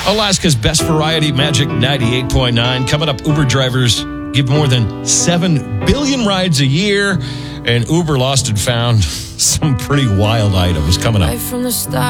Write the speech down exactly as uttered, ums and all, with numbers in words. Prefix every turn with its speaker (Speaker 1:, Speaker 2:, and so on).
Speaker 1: Alaska's best variety, Magic ninety-eight point nine. Coming up, Uber drivers give more than seven billion rides a year. And Uber lost and found some pretty wild items coming up.
Speaker 2: Right from the start.